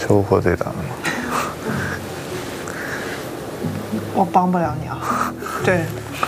收获最大的吗？ 我帮不了你啊。对。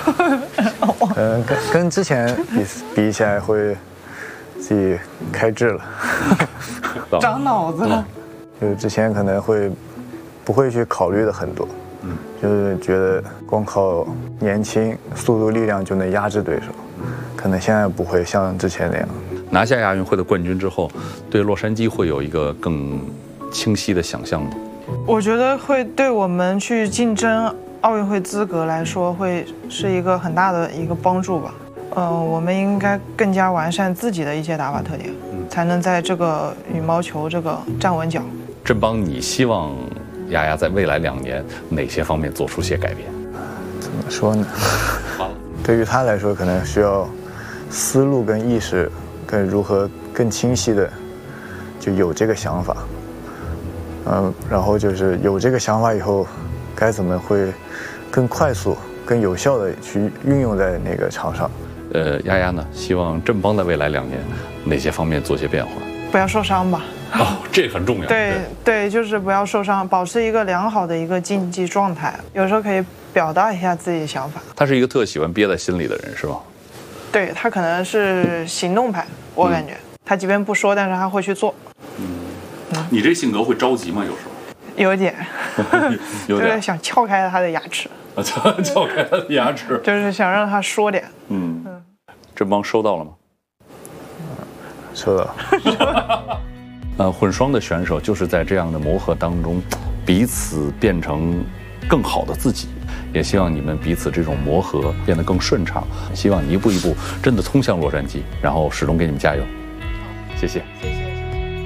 跟之前比起来会自己开智了， 长脑子了。 就是之前可能不会去考虑的很多，就是觉得光靠年轻、速度、力量就能压制对手，可能现在不会像之前那样。 拿下亚运会的冠军之后，对洛杉矶会有一个更清晰的想象吗？ 我觉得会对我们去竞争奥运会资格来说，会是一个很大的一个帮助吧。我们应该更加完善自己的一些打法特点，才能在这个羽毛球这个站稳脚。 振邦，你希望丫丫在未来2年哪些方面做出些改变？ 怎么说呢？对于他来说，可能需要思路跟意识，跟如何更清晰的就有这个想法。然后就是有这个想法以后，该怎么会更快速、更有效的去运用在那个场上。 丫丫呢？希望振邦在未来2年哪些方面做些变化？ 不要受伤吧。 哦，这个很重要。 对，就是不要受伤，保持一个良好的一个竞技状态。有时候可以表达一下自己的想法。 他是一个特喜欢憋在心里的人，是吗？ 对，他可能是行动派，我感觉他即便不说，但是他会去做。 你这性格会着急吗？有时候有点， 就是想撬开他的牙齿。 撬开他的牙齿， 就是想让他说点。 振邦收到了吗？ 收到。 混双的选手就是在这样的磨合当中，彼此变成更好的自己。也希望你们彼此这种磨合变得更顺畅。希望你一步一步真的通向洛杉矶，然后始终给你们加油。谢谢。 谢谢。